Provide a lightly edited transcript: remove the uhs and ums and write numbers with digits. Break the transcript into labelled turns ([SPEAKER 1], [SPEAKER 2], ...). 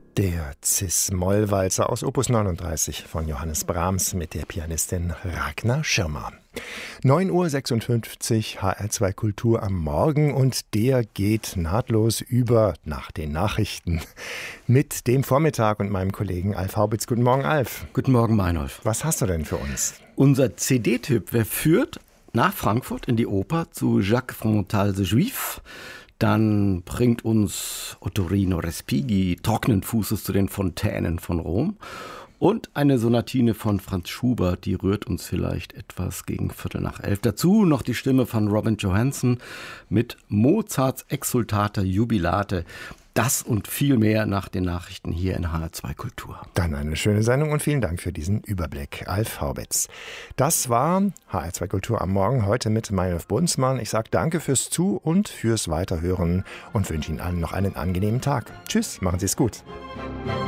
[SPEAKER 1] Der Cis-Moll-Walzer aus Opus 39 von Johannes Brahms mit der Pianistin Ragnar Schirmer. 9:56 Uhr HR2 Kultur am Morgen und der geht nahtlos über nach den Nachrichten mit dem Vormittag und meinem Kollegen Alf Haubitz. Guten Morgen, Alf.
[SPEAKER 2] Guten Morgen, Meinolf.
[SPEAKER 1] Was hast du denn für uns?
[SPEAKER 2] Unser CD-Tipp, wer führt nach Frankfurt in die Oper zu Jacques Frontal de Juif. Dann bringt uns Ottorino Respighi trockenen Fußes zu den Fontänen von Rom. Und eine Sonatine von Franz Schubert, die rührt uns vielleicht etwas gegen 11:15. Dazu noch die Stimme von Robin Johansen mit Mozarts Exsultate Jubilate. Das und viel mehr nach den Nachrichten hier in HR2 Kultur.
[SPEAKER 1] Dann eine schöne Sendung und vielen Dank für diesen Überblick, Alf Haubitz. Das war HR2 Kultur am Morgen, heute mit Meinolf Brunsmann. Ich sage danke fürs Zu- und fürs Weiterhören und wünsche Ihnen allen noch einen angenehmen Tag. Tschüss, machen Sie es gut.